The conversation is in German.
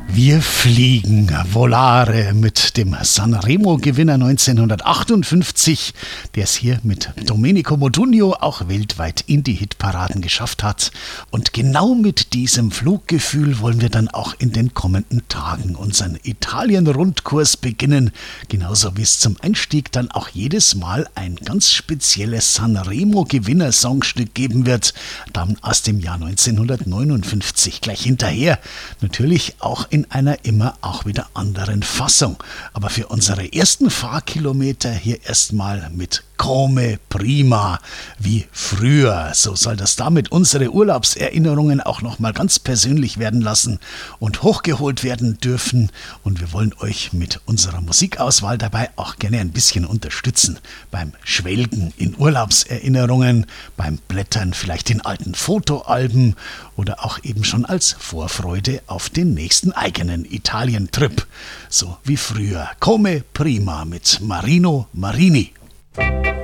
Wir fliegen Volare mit dem Sanremo-Gewinner 1958, der es hier mit Domenico Modugno auch weltweit in die Hitparaden geschafft hat. Und genau mit diesem Fluggefühl wollen wir dann auch in den kommenden Tagen unseren Italien-Rundkurs beginnen. Genauso wie es zum Einstieg dann auch jedes Mal ein ganz spezielles Sanremo-Gewinner-Songstück geben wird. Dann aus dem Jahr 1959 gleich hinterher. Natürlich auch in einer immer auch wieder anderen Fassung. Aber für unsere ersten Fahrkilometer hier erstmal mit Come Prima, wie früher. So soll das damit unsere Urlaubserinnerungen auch nochmal ganz persönlich werden lassen und hochgeholt werden dürfen. Und wir wollen euch mit unserer Musikauswahl dabei auch gerne ein bisschen unterstützen. Beim Schwelgen in Urlaubserinnerungen, beim Blättern vielleicht in alten Fotoalben oder auch eben schon als Vorfreude auf den nächsten eigenen Italien-Trip. So wie früher. Come Prima mit Marino Marini.